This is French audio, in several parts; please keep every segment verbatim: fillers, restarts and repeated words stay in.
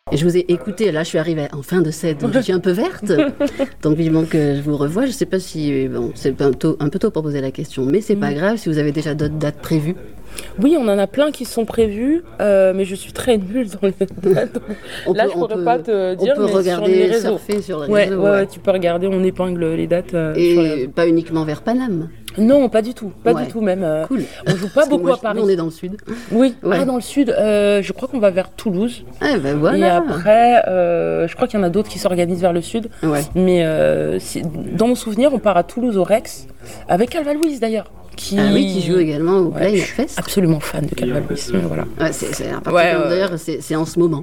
Et je vous ai écouté, là je suis arrivée en fin de set, donc je suis un peu verte. Donc vivement que je vous revois. Je ne sais pas si, bon, c'est un, tôt, un peu tôt pour poser la question, mais c'est mmh. pas grave si vous avez déjà d'autres dates prévues. Oui, on en a plein qui sont prévus, euh, mais je suis très nulle dans les dates. Là, peut, je pourrais peut, pas te dire, on peut mais regarder, sur les réseaux. Surfer sur les ouais, réseaux. Ouais, ouais. ouais, tu peux regarder, on épingle les dates. Euh, Et sur les... pas uniquement vers Paname. Non, pas du tout, pas ouais. du tout même. Euh, cool. On joue pas beaucoup moi, à Paris. Nous, on est dans le sud. Oui, ouais. ah, dans le sud. Euh, je crois qu'on va vers Toulouse. Ah ben voilà. Et après, euh, je crois qu'il y en a d'autres qui s'organisent vers le sud. Ouais. Mais euh, dans mon souvenir, on part à Toulouse au Rex avec Calva Louise d'ailleurs. Qui... Ah oui, qui joue également au ouais, Play Fest. Absolument fan de Calva Louise. Voilà. Ouais, c'est, c'est un ouais, euh... d'ailleurs, c'est, c'est en ce moment.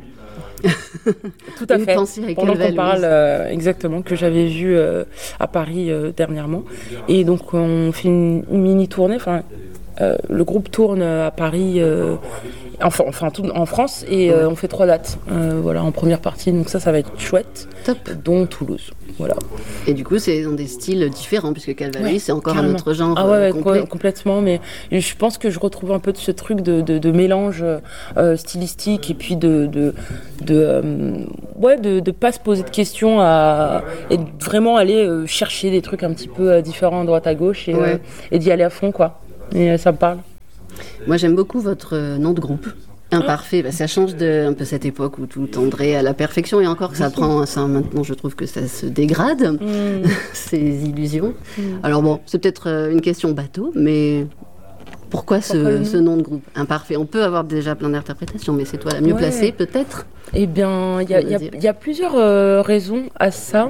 Tout à fait. Pendant qu'on parle, euh, exactement, que j'avais vu euh, à Paris euh, dernièrement. Et donc, on fait une, une mini tournée. Enfin, euh, le groupe tourne à Paris. Euh, Enfin, enfin tout, en France et euh, on fait trois dates euh, voilà, en première partie, donc ça ça va être chouette. Top. Dont Toulouse, voilà. Et du coup c'est dans des styles différents puisque Calva Louise ouais, c'est encore carrément. Un autre genre. Ah ouais, euh, complet. Ouais, complètement, mais je pense que je retrouve un peu de ce truc de, de, de mélange euh, stylistique et puis de de de, euh, ouais, de de pas se poser de questions à, et de vraiment aller euh, chercher des trucs un petit peu euh, différents à droite à gauche et, ouais. euh, et d'y aller à fond quoi. Et euh, ça me parle. Moi, j'aime beaucoup votre euh, nom de groupe, Imparfait. Bah, ça change de un peu cette époque où tout tendrait à la perfection. Et encore que ça prend ça, maintenant, je trouve que ça se dégrade, mm. ces illusions. Mm. Alors bon, c'est peut-être euh, une question bateau, mais pourquoi, pourquoi ce, ce nom de groupe Imparfait? On peut avoir déjà plein d'interprétations, mais c'est toi la mieux ouais. placée, peut-être. Eh bien, il y, y, y a plusieurs euh, raisons à ça.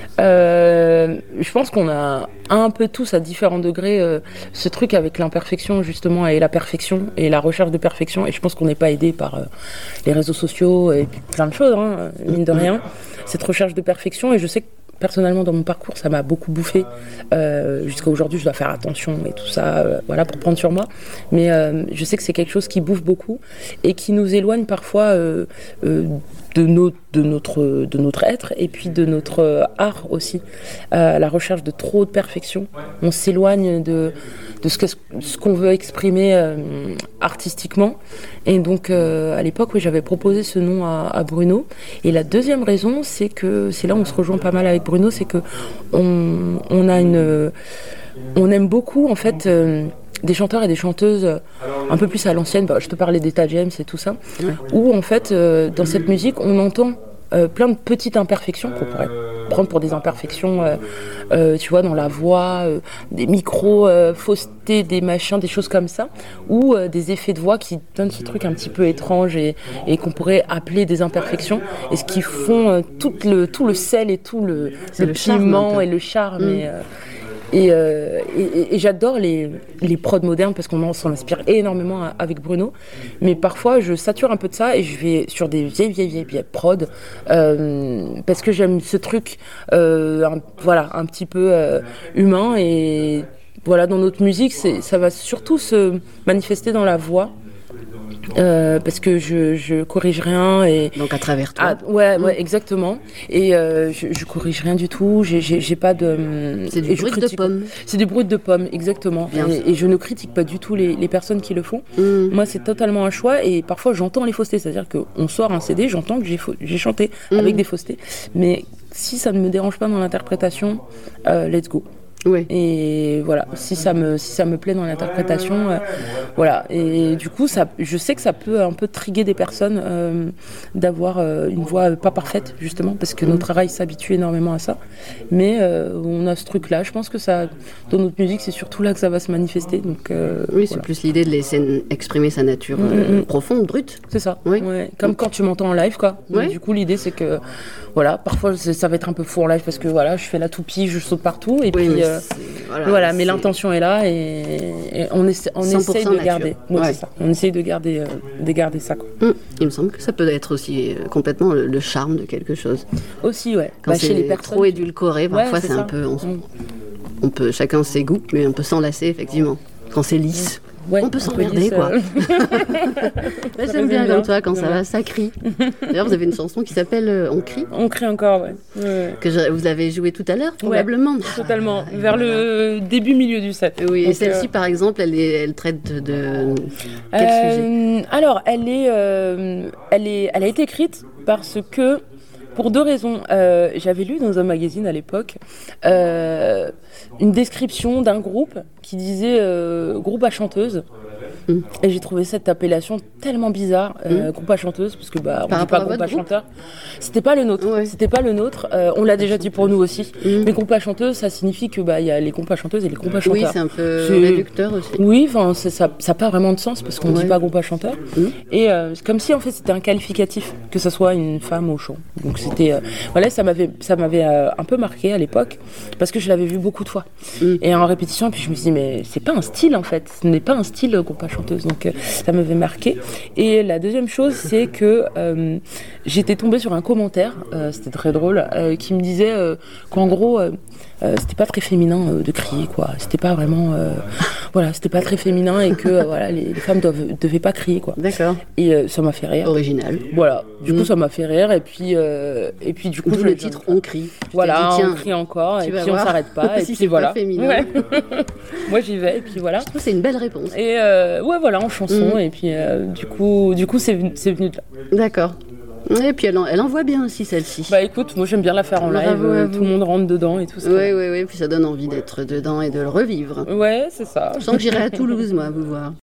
Euh, je pense qu'on a un peu tous à différents degrés euh, ce truc avec l'imperfection justement et la perfection et la recherche de perfection, et je pense qu'on n'est pas aidé par euh, les réseaux sociaux et puis plein de choses, hein, mine de rien, cette recherche de perfection. Et je sais que personnellement dans mon parcours ça m'a beaucoup bouffé, euh, jusqu'à aujourd'hui je dois faire attention et tout ça, euh, voilà, pour prendre sur moi, mais euh, je sais que c'est quelque chose qui bouffe beaucoup et qui nous éloigne parfois euh, euh, de, nos, de, notre, de notre être et puis de notre euh, art aussi, euh, la recherche de trop de perfection, on s'éloigne de, de ce, que, ce qu'on veut exprimer euh, artistiquement. Et donc euh, à l'époque oui, j'avais proposé ce nom à, à Bruno. Et la deuxième raison, c'est que c'est là où on se rejoint pas mal avec Bruno, c'est que on, on a une on aime beaucoup en fait euh, des chanteurs et des chanteuses un peu plus à l'ancienne. Bah, je te parlais d'Etta James et tout ça, ouais. Où en fait euh, dans cette musique on entend Euh, plein de petites imperfections qu'on pourrait prendre pour des imperfections, euh, euh, tu vois, dans la voix, euh, des micros, euh, faussetés, des machins, des choses comme ça, ou euh, des effets de voix qui donnent ce truc un petit peu étrange et, et qu'on pourrait appeler des imperfections, et ce qui font euh, tout, le, tout le sel et tout le, le, le piment et le charme. Mm. Et, euh, Et, euh, et, et j'adore les, les prods modernes parce qu'on s'en inspire énormément avec Bruno, mais parfois je sature un peu de ça et je vais sur des vieilles vieilles vieilles, vieilles prods euh, parce que j'aime ce truc euh, un, voilà, un petit peu euh, humain. Et voilà, dans notre musique c'est, ça va surtout se manifester dans la voix. Euh, parce que je, je corrige rien et donc à travers toi. Ah, ouais, ouais, mmh. exactement. Et euh, je, je corrige rien du tout. J'ai, j'ai, j'ai pas de. C'est du brut de pomme. C'est du brut de pomme, exactement. Et, et je ne critique pas du tout les, les personnes qui le font. Mmh. Moi, c'est totalement un choix. Et parfois, j'entends les faussetés. C'est-à-dire qu'on sort un C D, j'entends que j'ai, fa- j'ai chanté mmh. avec des faussetés. Mais si ça ne me dérange pas dans l'interprétation, euh, let's go. Oui. Et voilà, si ça me si ça me plaît dans l'interprétation, euh, voilà. Et du coup, ça, je sais que ça peut un peu triguer des personnes euh, d'avoir euh, une voix pas parfaite, justement, parce que mmh. notre travail s'habitue énormément à ça. Mais euh, on a ce truc-là. Je pense que ça, dans notre musique, c'est surtout là que ça va se manifester. Donc euh, oui, c'est voilà. Plus l'idée de laisser exprimer sa nature euh, mmh. profonde, brute. C'est ça. Oui. Ouais. Comme quand tu m'entends en live, quoi. Oui. Du coup, l'idée, c'est que voilà, parfois ça va être un peu fou en live parce que voilà, je fais la toupie, je saute partout, et oui, puis euh, voilà, voilà, mais l'intention est là, et, et on, essa- on essaye de nature. garder. Ouais, ouais. c'est ça. On essaye de garder, euh, de garder ça, quoi. Mmh. Il me semble que ça peut être aussi euh, complètement le, le charme de quelque chose. Aussi, ouais. Quand bah, c'est chez les personnes, trop édulcoré, parfois ouais, c'est, c'est un peu, on, mmh. on peut, chacun ses goûts, mais on peut s'enlacer effectivement. Quand c'est lisse. ouais, on peut s'emmerder, quoi. Euh... Là, j'aime bien, bien comme toi, quand ça va, ça crie. D'ailleurs, vous avez une chanson qui s'appelle euh, On crie. On crie encore, ouais. ouais. Que je, vous avez joué tout à l'heure, probablement. Ouais, totalement, ah, vers le début, milieu du set. Oui, donc, et celle-ci, euh... par exemple, elle, est, elle traite de, de... quel euh, sujet? Alors, elle est, euh, elle est, elle a été écrite parce que, pour deux raisons. Euh, j'avais lu dans un magazine à l'époque euh, une description d'un groupe qui disait euh, groupe à chanteuse. Mmh. Et j'ai trouvé cette appellation tellement bizarre, euh, mmh. groupe à chanteuse, parce que bah on dit pas groupe à chanteur. C'était pas le nôtre. Ouais. C'était pas le nôtre. Euh, on l'a déjà dit pour nous aussi. Mmh. Mais groupe à chanteuse, ça signifie que bah il y a les groupes à chanteuses et les groupes à chanteurs. Oui, c'est un peu c'est... réducteur aussi. Oui, enfin ça ça a pas vraiment de sens parce qu'on ouais. dit pas groupe à chanteur. Mmh. Et euh, c'est comme si en fait c'était un qualificatif, que ce soit une femme au chant. Donc c'était euh, voilà, ça m'avait ça m'avait euh, un peu marqué à l'époque parce que je l'avais vu beaucoup de fois. Mmh. Et en répétition, et puis je me suis dit mais c'est pas un style en fait. Ce n'est pas un style groupe à chanteuse. Donc euh, ça m'avait marqué. Et la deuxième chose, c'est que euh, j'étais tombée sur un commentaire, euh, c'était très drôle, euh, qui me disait euh, qu'en gros, euh, euh, c'était pas très féminin euh, de crier, quoi. C'était pas vraiment, euh, voilà, c'était pas très féminin et que euh, voilà, les, les femmes doivent, devaient pas crier, quoi. D'accord. Et euh, ça m'a fait rire. Original. Voilà. Du mmh. coup, ça m'a fait rire. Et puis, euh, et puis du coup, je, le titre, on crie. Voilà, dit, on crie encore. Et puis voir. On s'arrête pas. si et puis voilà. Féminin. Ouais. Moi, j'y vais. Et puis voilà. Je trouve que c'est une belle réponse. Et euh, ouais, voilà, en chanson. Mmh. Et puis euh, du coup, du coup, c'est venu, c'est venu de là. D'accord. Et puis elle, en, elle envoie bien aussi celle-ci. Bah écoute, moi j'aime bien la faire en live, euh, tout le monde rentre dedans et tout ça. Oui, oui, oui, puis ça donne envie d'être dedans et de le revivre. Ouais, c'est ça. Je sens que j'irai à Toulouse, moi, vous voir.